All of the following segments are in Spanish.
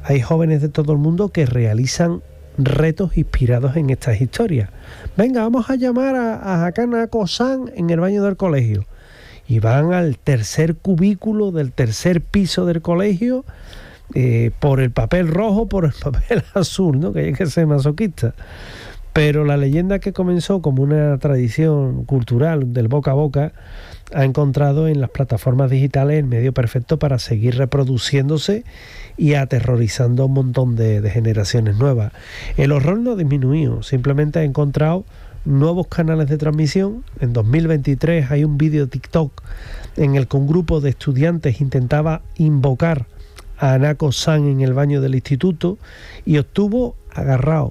hay jóvenes de todo el mundo que realizan retos inspirados en estas historias. Venga, vamos a llamar a Hanako-san en el baño del colegio. Y van al tercer cubículo del tercer piso del colegio, por el papel rojo, por el papel azul, ¿no? Que hay que ser masoquista. Pero la leyenda, que comenzó como una tradición cultural del boca a boca, ha encontrado en las plataformas digitales el medio perfecto para seguir reproduciéndose y aterrorizando a un montón de generaciones nuevas. El horror no ha disminuido, simplemente ha encontrado nuevos canales de transmisión. En 2023 hay un vídeo de TikTok en el que un grupo de estudiantes intentaba invocar a Hanako-san en el baño del instituto y obtuvo, agarrado,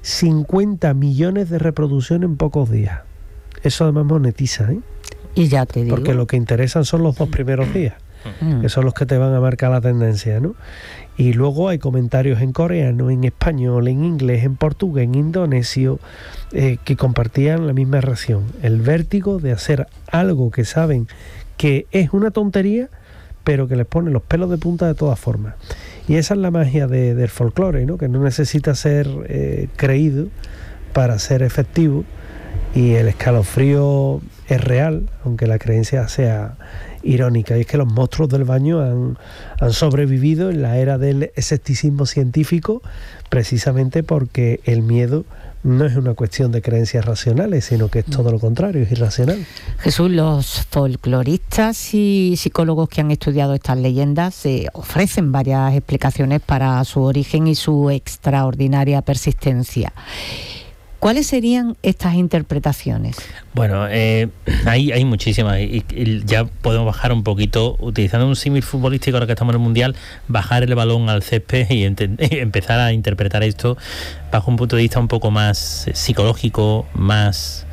50 millones de reproducciones en pocos días. Eso además monetiza, ¿eh? Y ya te digo, porque lo que interesan son los 2 primeros días, que son los que te van a marcar la tendencia, ¿no? Y luego hay comentarios en coreano, en español, en inglés, en portugués, en indonesio, que compartían la misma reacción. El vértigo de hacer algo que saben que es una tontería, pero que les pone los pelos de punta de todas formas. Y esa es la magia del folclore, ¿no? Que no necesita ser creído para ser efectivo, y el escalofrío es real, aunque la creencia sea irónica. Y es que los monstruos del baño han sobrevivido en la era del escepticismo científico, precisamente porque el miedo no es una cuestión de creencias racionales, sino que es todo lo contrario, es irracional. Jesús, los folcloristas y psicólogos que han estudiado estas leyendas ofrecen varias explicaciones para su origen y su extraordinaria persistencia. ¿Cuáles serían estas interpretaciones? Bueno, hay muchísimas, y ya podemos bajar un poquito, utilizando un símil futbolístico ahora que estamos en el Mundial, bajar el balón al césped y empezar a interpretar esto bajo un punto de vista un poco más psicológico, más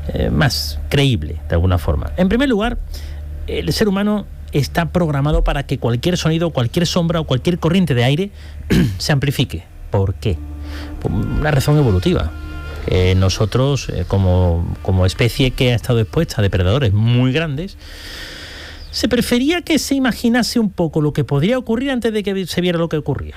creíble, de alguna forma. En primer lugar, el ser humano está programado para que cualquier sonido, cualquier sombra o cualquier corriente de aire se amplifique. ¿Por qué? Por una razón evolutiva. Nosotros, como especie que ha estado expuesta a depredadores muy grandes, se prefería que se imaginase un poco lo que podría ocurrir antes de que se viera lo que ocurría.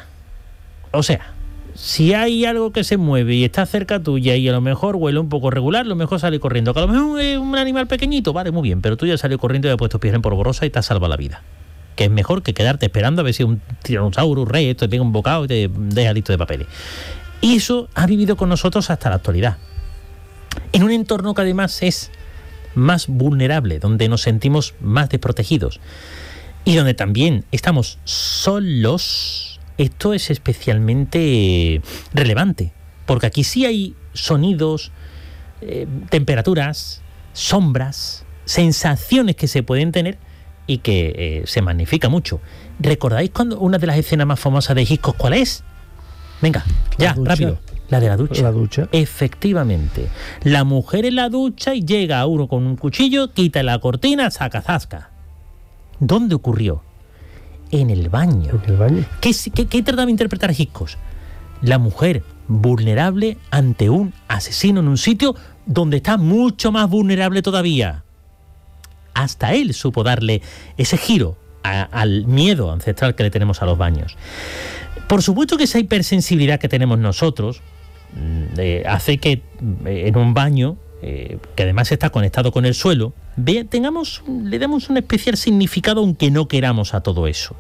O sea, si hay algo que se mueve y está cerca tuya y a lo mejor huele un poco regular, lo mejor sale corriendo. Que a lo mejor es un animal pequeñito, vale, muy bien, pero tú ya sales corriendo y has puesto pies en polvorosa y te has salvado la vida. Que es mejor que quedarte esperando a ver si un tiranosaurio, un rey, esto te pega un bocado y te deja listo de papeles. Y eso ha vivido con nosotros hasta la actualidad. En un entorno que además es más vulnerable, donde nos sentimos más desprotegidos y donde también estamos solos, esto es especialmente relevante, porque aquí sí hay sonidos, temperaturas, sombras, sensaciones que se pueden tener y que se magnifica mucho. ¿Recordáis cuando una de las escenas más famosas de Hitchcock cuál es? Venga, ya, rápido. La de la ducha. La ducha. Efectivamente. La mujer en la ducha y llega a uno con un cuchillo, quita la cortina, saca zasca. ¿Dónde ocurrió? En el baño. ¿En el baño? ¿Qué trataba de interpretar Hitchcock? La mujer vulnerable ante un asesino en un sitio donde está mucho más vulnerable todavía. Hasta él supo darle ese giro al miedo ancestral que le tenemos a los baños. Por supuesto que esa hipersensibilidad que tenemos nosotros hace que en un baño, que además está conectado con el suelo, le damos un especial significado aunque no queramos a todo eso.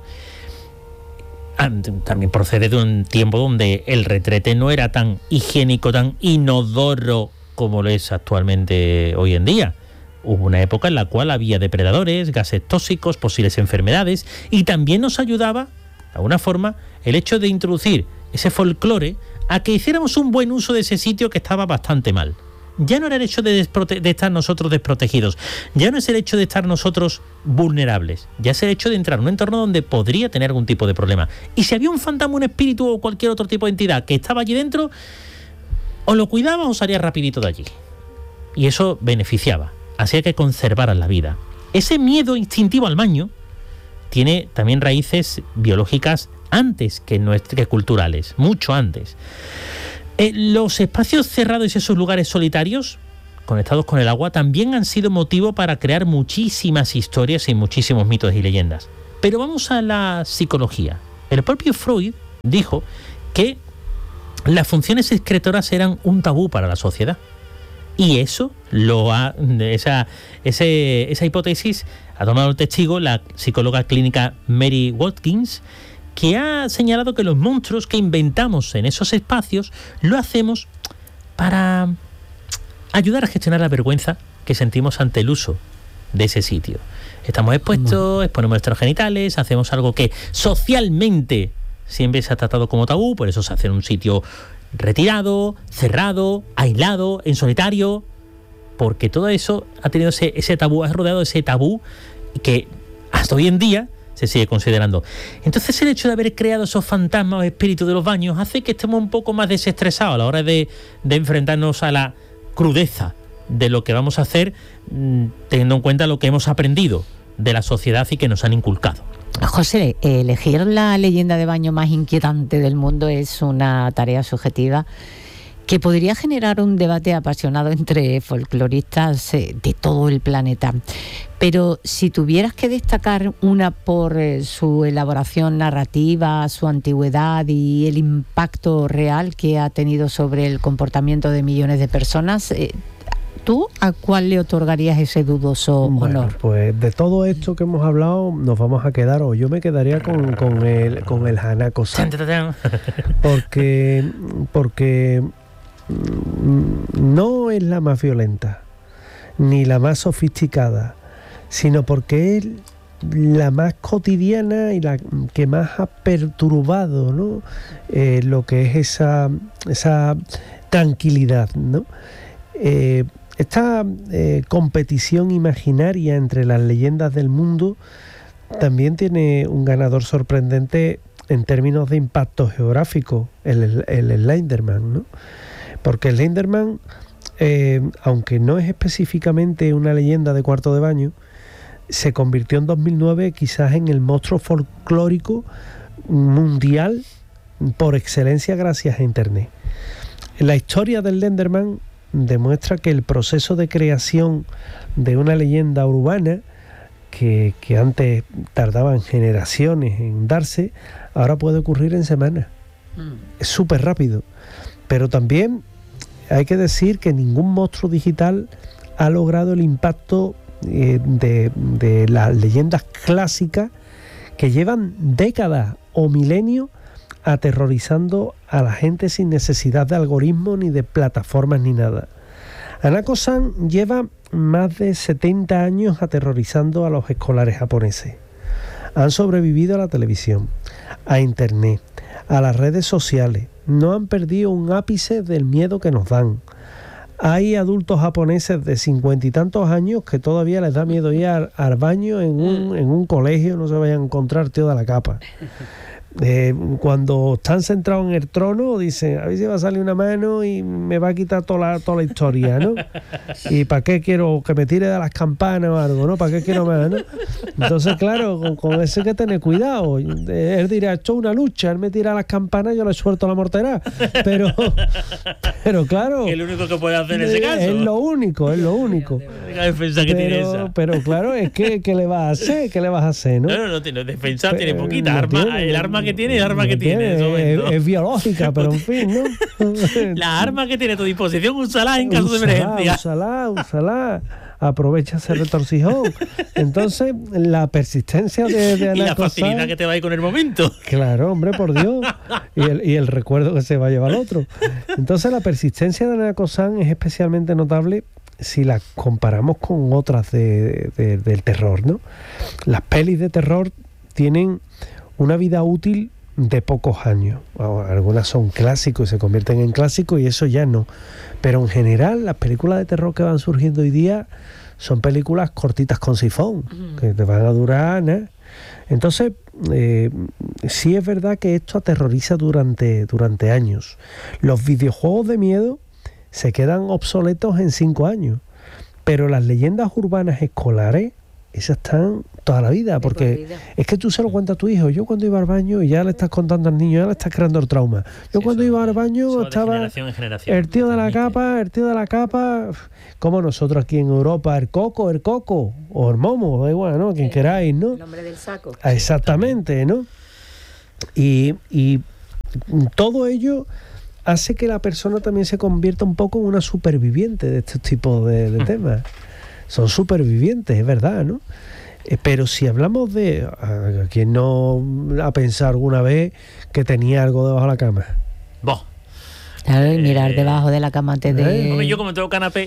También procede de un tiempo donde el retrete no era tan higiénico, tan inodoro como lo es actualmente hoy en día. Hubo una época en la cual había depredadores, gases tóxicos, posibles enfermedades, y también nos ayudaba, de alguna forma, el hecho de introducir ese folclore a que hiciéramos un buen uso de ese sitio que estaba bastante mal. Ya no era el hecho de estar nosotros desprotegidos, ya no es el hecho de estar nosotros vulnerables, ya es el hecho de entrar en un entorno donde podría tener algún tipo de problema. Y si había un fantasma, un espíritu o cualquier otro tipo de entidad que estaba allí dentro, o lo cuidaba o salía rapidito de allí. Y eso beneficiaba, hacía que conservaran la vida. Ese miedo instintivo al baño tiene también raíces biológicas antes que culturales, mucho antes. Los espacios cerrados y esos lugares solitarios, conectados con el agua, también han sido motivo para crear muchísimas historias y muchísimos mitos y leyendas. Pero vamos a la psicología. El propio Freud dijo que las funciones excretoras eran un tabú para la sociedad. Y esa hipótesis ha tomado el testigo la psicóloga clínica Mary Watkins, que ha señalado que los monstruos que inventamos en esos espacios lo hacemos para ayudar a gestionar la vergüenza que sentimos ante el uso de ese sitio. Estamos expuestos, exponemos nuestros genitales, hacemos algo que socialmente siempre se ha tratado como tabú, por eso se hace en un sitio retirado, cerrado, aislado, en solitario, porque todo eso ha tenido ese tabú, ha rodeado ese tabú que hasta hoy en día se sigue considerando. Entonces el hecho de haber creado esos fantasmas o espíritus de los baños hace que estemos un poco más desestresados a la hora de enfrentarnos a la crudeza de lo que vamos a hacer, teniendo en cuenta lo que hemos aprendido de la sociedad y que nos han inculcado. José, elegir la leyenda de baño más inquietante del mundo es una tarea subjetiva que podría generar un debate apasionado entre folcloristas de todo el planeta. Pero si tuvieras que destacar una por su elaboración narrativa, su antigüedad y el impacto real que ha tenido sobre el comportamiento de millones de personas, ¿tú a cuál le otorgarías ese dudoso honor? Pues de todo esto que hemos hablado nos vamos a quedar, o yo me quedaría con el Hanako-san. Porque no es la más violenta ni la más sofisticada, sino porque es la más cotidiana y la que más ha perturbado, ¿no? Lo que es esa tranquilidad, ¿no? Esta competición imaginaria entre las leyendas del mundo también tiene un ganador sorprendente en términos de impacto geográfico, el Slenderman, ¿no? Porque el Slenderman, aunque no es específicamente una leyenda de cuarto de baño, se convirtió en 2009 quizás en el monstruo folclórico mundial por excelencia gracias a Internet. La historia del Slenderman demuestra que el proceso de creación de una leyenda urbana que antes tardaban generaciones en darse, ahora puede ocurrir en semanas. Es súper rápido. Pero también hay que decir que ningún monstruo digital ha logrado el impacto de las leyendas clásicas que llevan décadas o milenios aterrorizando a la gente sin necesidad de algoritmos ni de plataformas ni nada. Hanako-san lleva más de 70 años aterrorizando a los escolares japoneses. Han sobrevivido a la televisión, a Internet, a las redes sociales. No han perdido un ápice del miedo que nos dan. Hay adultos japoneses de 50 y tantos años que todavía les da miedo ir al baño en un colegio, no se vayan a encontrar tío de la capa. Cuando están centrados en el trono dicen, a ver si va a salir una mano y me va a quitar toda la historia, ¿no? Y ¿para qué quiero que me tire de las campanas o algo, no? ¿Para qué quiero más, no? Entonces, claro, con eso hay que tener cuidado. Él dirá, esto es una lucha, él me tira las campanas, yo le suelto la mortera. Pero claro, que es lo único que puede hacer en ese caso. Es lo único. Pero claro, es que ¿qué le vas a hacer? ¿Qué le vas a hacer, no? No, defensa tiene poquita. El arma que tiene, es biológica, pero en fin, ¿no? La arma que tiene a tu disposición, úsala en caso de emergencia. Úsala. Aprovecha ese retorcijón. Entonces, la persistencia de Hanako-san, y la facilidad que te va a ir con el momento. Claro, hombre, por Dios. Y el recuerdo que se va a llevar al otro. Entonces, la persistencia de Hanako-san es especialmente notable si la comparamos con otras del terror, ¿no? Las pelis de terror tienen una vida útil de pocos años. Algunas son clásicos y se convierten en clásicos y eso ya no. Pero en general las películas de terror que van surgiendo hoy día son películas cortitas con sifón, que te van a durar nada. Entonces, sí es verdad que esto aterroriza durante años. Los videojuegos de miedo se quedan obsoletos en 5 años, pero las leyendas urbanas escolares, esas están toda la vida, porque es que tú se lo cuentas a tu hijo. Yo cuando iba al baño, y ya le estás contando al niño, ya le estás creando el trauma. Yo cuando iba al baño estaba el tío de la capa, como nosotros aquí en Europa, el coco, o el momo, da igual, ¿no? Quien queráis, ¿no? El hombre del saco. Exactamente, ¿no? Y todo ello hace que la persona también se convierta un poco en una superviviente de estos tipos de temas. Son supervivientes, es verdad, ¿no? Pero si hablamos de... ¿Quién no ha pensado alguna vez que tenía algo debajo de la cama? Vos. Claro, y mirar debajo de la cama antes de... Yo como tengo canapé...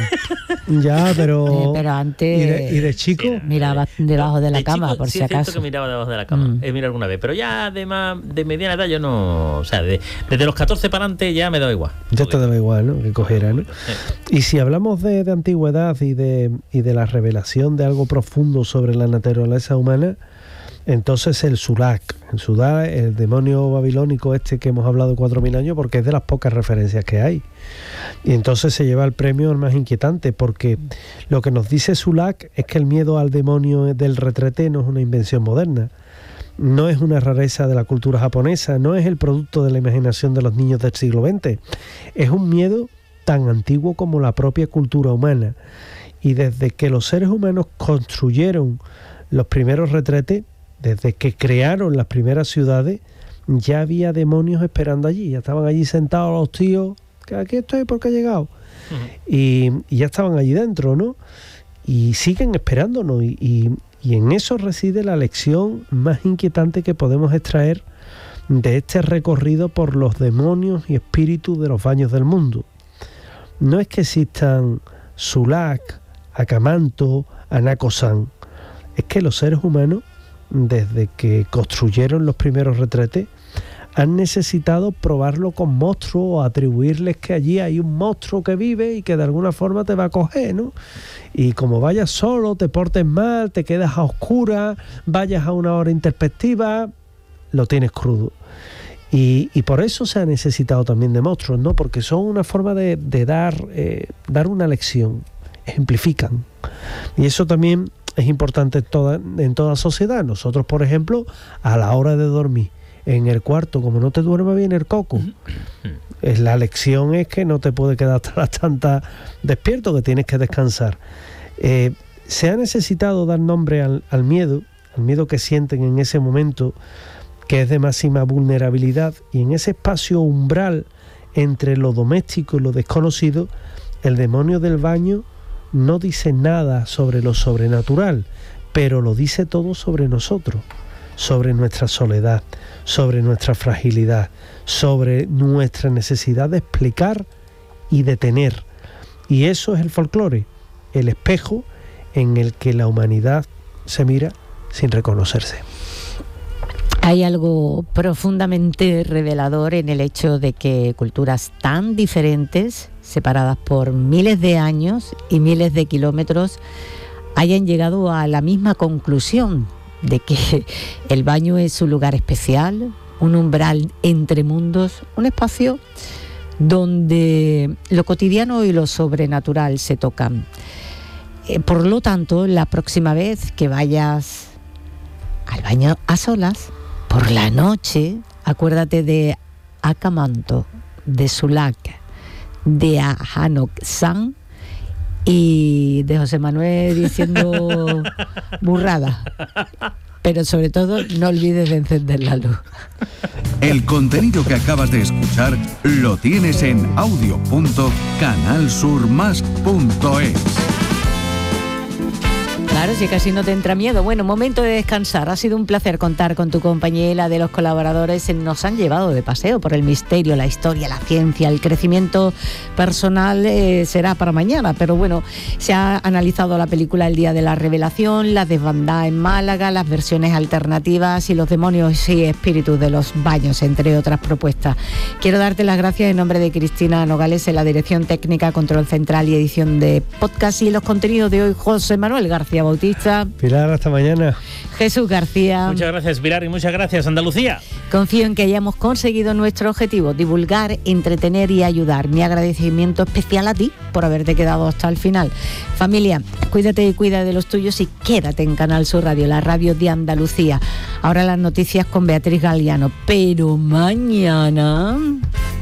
Ya, pero antes... ¿Y de chico? Sí, miraba debajo de la de cama, chico, por sí si es cierto acaso. que miraba debajo de la cama. He mirado alguna vez, pero ya además de mediana edad yo no... O sea, desde los 14 para adelante ya me da igual. Ya te daba igual, ¿no? Que cogiera, ¿no? Y si hablamos de antigüedad y de la revelación de algo profundo sobre la naturaleza humana, entonces el Sulak, el demonio babilónico este que hemos hablado 4.000 años, porque es de las pocas referencias que hay. Y entonces se lleva el premio al más inquietante, porque lo que nos dice Sulak es que el miedo al demonio del retrete no es una invención moderna, no es una rareza de la cultura japonesa, no es el producto de la imaginación de los niños del siglo XX, es un miedo tan antiguo como la propia cultura humana. Y desde que los seres humanos construyeron los primeros retretes, desde que crearon las primeras ciudades, ya había demonios esperando allí. Ya estaban allí sentados los tíos, que aquí estoy porque he llegado. Y ya estaban allí dentro, ¿no? Y siguen esperándonos. Y en eso reside la lección más inquietante que podemos extraer de este recorrido por los demonios y espíritus de los baños del mundo. No es que existan Sulak, Akamanto, Anako-san. Es que los seres humanos, desde que construyeron los primeros retretes, han necesitado probarlo con monstruos o atribuirles que allí hay un monstruo que vive y que de alguna forma te va a coger, ¿no? Y como vayas solo, te portes mal, te quedas a oscuras, vayas a una hora introspectiva, lo tienes crudo. Y por eso se ha necesitado también de monstruos, ¿no? Porque son una forma de dar una lección, ejemplifican. Y eso también es importante en toda sociedad. Nosotros, por ejemplo, a la hora de dormir, en el cuarto, como no te duerme bien el coco, la lección es que no te puedes quedar hasta las tantas despierto, que tienes que descansar. Se ha necesitado dar nombre al miedo que sienten en ese momento, que es de máxima vulnerabilidad, y en ese espacio umbral entre lo doméstico y lo desconocido, el demonio del baño no dice nada sobre lo sobrenatural, pero lo dice todo sobre nosotros, sobre nuestra soledad, sobre nuestra fragilidad, sobre nuestra necesidad de explicar y de tener. Y eso es el folclore, el espejo en el que la humanidad se mira sin reconocerse. Hay algo profundamente revelador en el hecho de que culturas tan diferentes, separadas por miles de años y miles de kilómetros, hayan llegado a la misma conclusión de que el baño es un lugar especial, un umbral entre mundos, un espacio donde lo cotidiano y lo sobrenatural se tocan. Por lo tanto, la próxima vez que vayas al baño a solas, por la noche, acuérdate de Akamanto, de Sulak, de Hanok-san y de José Manuel diciendo burrada. Pero sobre todo, no olvides de encender la luz. El contenido que acabas de escuchar lo tienes en audio.canalsurmas.es. Claro, si casi no te entra miedo. Bueno, momento de descansar. Ha sido un placer contar con tu compañía y la de los colaboradores. Nos han llevado de paseo por el misterio, la historia, la ciencia, el crecimiento personal. Será para mañana, pero bueno, se ha analizado la película El Día de la Revelación, la desbandada en Málaga, las versiones alternativas y los demonios y espíritus de los baños, entre otras propuestas. Quiero darte las gracias en nombre de Cristina Nogales en la dirección técnica, control central y edición de podcast, y los contenidos de hoy, José Manuel García Bautista. Pilar, hasta mañana. Jesús García. Muchas gracias, Pilar, y muchas gracias, Andalucía. Confío en que hayamos conseguido nuestro objetivo, divulgar, entretener y ayudar. Mi agradecimiento especial a ti por haberte quedado hasta el final. Familia, cuídate y cuida de los tuyos y quédate en Canal Sur Radio, la radio de Andalucía. Ahora las noticias con Beatriz Galiano, pero mañana...